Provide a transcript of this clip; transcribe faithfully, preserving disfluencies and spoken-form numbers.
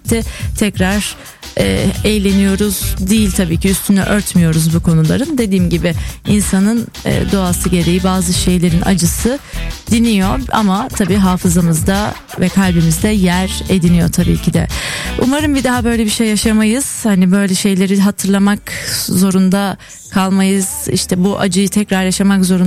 bitti, tekrar e, eğleniyoruz değil, tabii ki üstünü örtmüyoruz bu konuların. Dediğim gibi insanın e, doğası gereği bazı şeylerin acısı diniyor ama tabii hafızamızda ve kalbimizde yer ediniyor tabii ki de. Umarım bir daha böyle bir şey yaşamayız. Hani böyle şeyleri hatırlamak zorunda kalmayız. İşte bu acıyı tekrar yaşamak zorunda